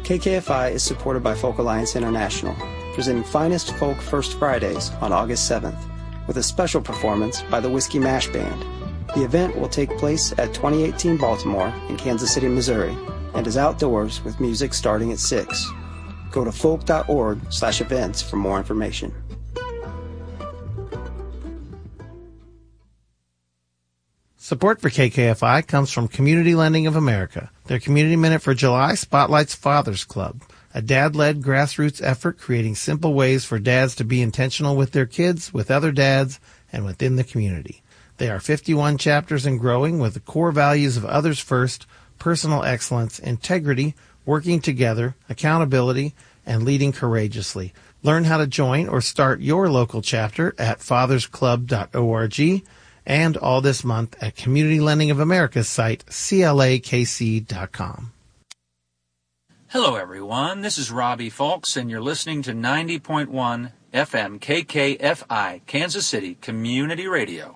KKFI is supported by Folk Alliance International, presenting Finest Folk First Fridays on August 7th, with a special performance by the Whiskey Mash Band. The event will take place at 2018 Baltimore in Kansas City, Missouri, and is outdoors with music starting at 6. Go to folk.org/events for more information. Support for KKFI comes from Community Lending of America. Their Community Minute for July spotlights Fathers Club, a dad-led grassroots effort creating simple ways for dads to be intentional with their kids, with other dads, and within the community. They are 51 chapters and growing with the core values of others first, personal excellence, integrity, working together, accountability, and leading courageously. Learn how to join or start your local chapter at fathersclub.org. and all this month at Community Lending of America's site, CLAKC.com. Hello, everyone. This is Robbie Fulks, and you're listening to 90.1 FM KKFI, Kansas City Community Radio.